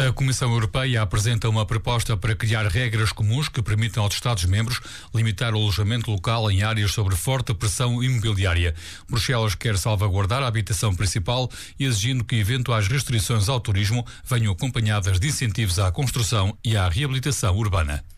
A Comissão Europeia apresenta uma proposta para criar regras comuns que permitam aos Estados-membros limitar o alojamento local em áreas sob forte pressão imobiliária. Bruxelas quer salvaguardar a habitação principal, exigindo que eventuais restrições ao turismo venham acompanhadas de incentivos à construção e à reabilitação urbana.